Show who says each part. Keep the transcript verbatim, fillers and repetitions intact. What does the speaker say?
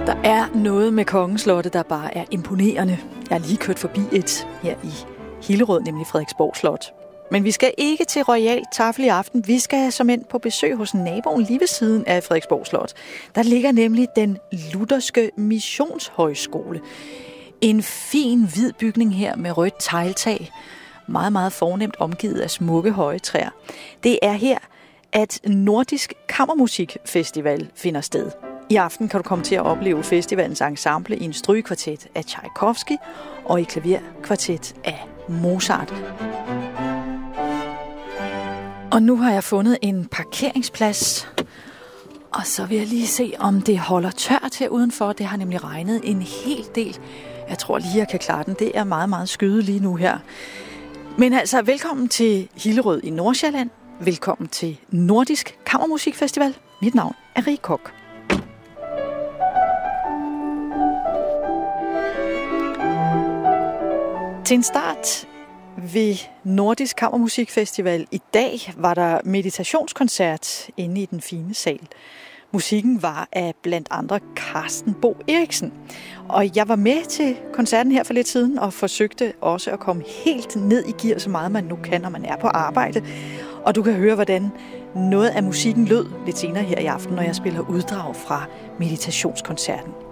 Speaker 1: Der er noget med Kongeslottet, der bare er imponerende. Jeg har lige kørt forbi et her i Hillerød, nemlig Frederiksborg Slot. Men vi skal ikke til Royal Tafel i aften. Vi skal som end på besøg hos naboen lige ved siden af Frederiksborg Slot. Der ligger nemlig den lutherske missionshøjskole. En fin hvid bygning her med rødt tegltag. Meget, meget fornemt omgivet af smukke høje træer. Det er her, at Nordisk Kammermusikfestival finder sted. I aften kan du komme til at opleve festivalens ensemble i en strygekvartet af Tchaikovsky og i klaverkvartet af Mozart. Og nu har jeg fundet en parkeringsplads, og så vil jeg lige se, om det holder tørt her udenfor. Det har nemlig regnet en hel del. Jeg tror lige, jeg kan klare den. Det er meget, meget skyde lige nu her. Men altså, velkommen til Hillerød i Nordsjælland. Velkommen til Nordisk Kammermusikfestival. Mit navn er Rie Kok. Til en start ved Nordisk Kammermusikfestival i dag var der meditationskoncert inde i den fine sal. Musikken var af blandt andre Carsten Bo Eriksen. Og jeg var med til koncerten her for lidt siden og forsøgte også at komme helt ned i gear, så meget man nu kan, når man er på arbejde. Og du kan høre, hvordan noget af musikken lød lidt senere her i aften, når jeg spiller uddrag fra meditationskoncerten.